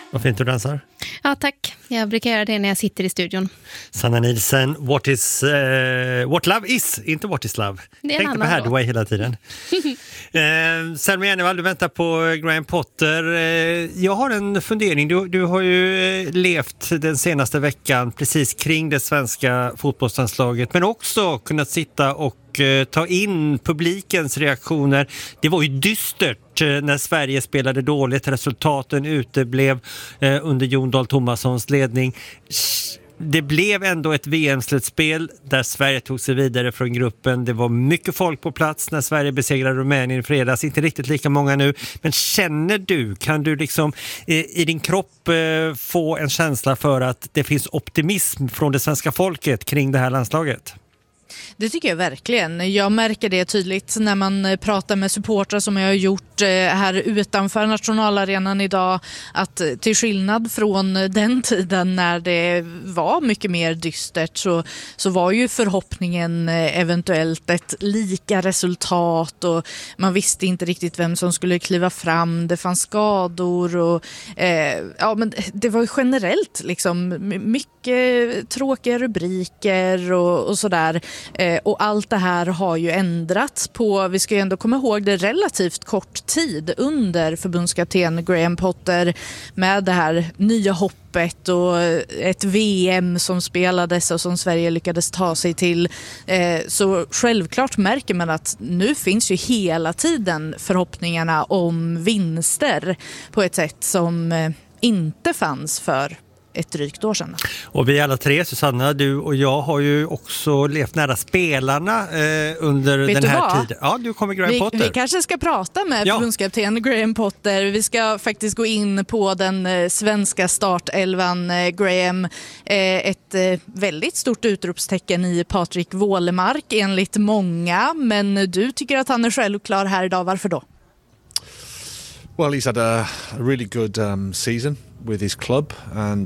Vad fint du dansar. Ja, tack. Jag brukar göra det när jag sitter i studion. Sanna Nielsen, what love is, inte what is love. Tänkte på Hathaway hela tiden. Selma Jennevall, du väntar på Graham Potter. Jag har en fundering. Du har ju levt den senaste veckan precis kring det svenska fotbollslandslaget, men också kunnat sitta och ta in publikens reaktioner. Det var ju dystert när Sverige spelade dåligt. Resultaten uteblev under Jon Dahl Tomassons ledning. Det blev ändå ett VM-slutspel där Sverige tog sig vidare från gruppen. Det var mycket folk på plats när Sverige besegrade Rumänien i fredags. Inte riktigt lika många nu. Men kan du liksom i din kropp få en känsla för att det finns optimism från det svenska folket kring det här landslaget? Det tycker jag verkligen. Jag märker det tydligt när man pratar med supportrar som jag har gjort här utanför nationalarenan idag, att till skillnad från den tiden när det var mycket mer dystert så var ju förhoppningen eventuellt ett lika resultat och man visste inte riktigt vem som skulle kliva fram. Det fanns skador och men det var ju generellt liksom mycket tråkiga rubriker och sådär. Och allt det här har ju ändrats på, vi ska ju ändå komma ihåg det, relativt kort tid under förbundskapten Graham Potter med det här nya hoppet och ett VM som spelades och som Sverige lyckades ta sig till. Så självklart märker man att nu finns ju hela tiden förhoppningarna om vinster på ett sätt som inte fanns för ett drygt år sedan. Och vi alla tre, Susanna, du och jag, har ju också levt nära spelarna under den här tiden. Ja, du kommer Graham Potter. Vi kanske ska prata med förbundskapten Graham Potter. Vi ska faktiskt gå in på den svenska startelvan. Graham, ett väldigt stort utropstecken i Patrik Wålemark enligt många, men du tycker att han är självklar här idag. Varför då? Well, he's had a really good season with his club and